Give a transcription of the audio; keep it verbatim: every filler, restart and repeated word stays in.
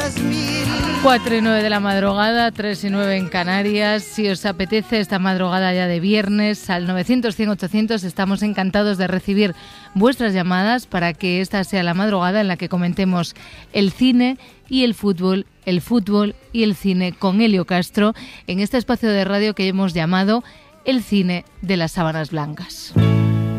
cuatro y nueve de la madrugada, tres y nueve en Canarias. Si os apetece esta madrugada ya de viernes, al novecientos, cien, ochocientos, estamos encantados de recibir vuestras llamadas para que esta sea la madrugada en la que comentemos el cine y el fútbol, el fútbol y el cine con Elio Castro, en este espacio de radio que hemos llamado El Cine de las Sábanas Blancas.